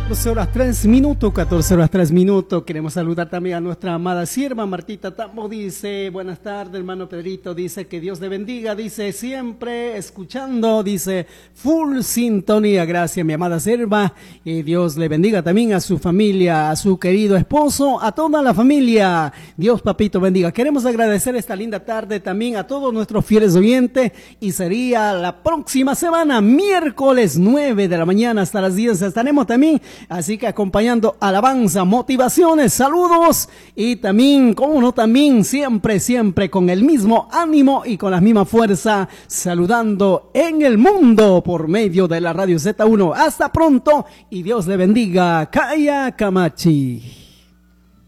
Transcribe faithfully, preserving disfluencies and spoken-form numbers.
catorce horas tres minutos, catorce horas tres minutos. Queremos saludar también a nuestra amada sierva Martita Tambo. Dice, buenas tardes, hermano Pedrito. Dice que Dios le bendiga. Dice, siempre escuchando. Dice, full sintonía. Gracias, mi amada sierva. Y Dios le bendiga también a su familia, a su querido esposo, a toda la familia. Dios, papito, bendiga. Queremos agradecer esta linda tarde también a todos nuestros fieles oyentes. Y sería la próxima semana, miércoles nueve de la mañana hasta las diez. Estaremos también. Así que acompañando alabanza, motivaciones, saludos y también, como no, también siempre, siempre con el mismo ánimo y con la misma fuerza, saludando en el mundo por medio de la Radio Z uno. Hasta pronto y Dios le bendiga. Kaya Kamachi.